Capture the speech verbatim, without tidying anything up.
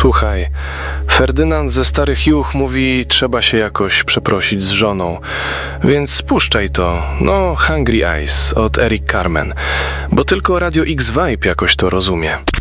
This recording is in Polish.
Słuchaj, Ferdynand ze Starych Juch mówi, trzeba się jakoś przeprosić z żoną, więc puszczaj to, no Hungry Eyes od Eric Carmen, bo tylko Radio X Vibe jakoś to rozumie.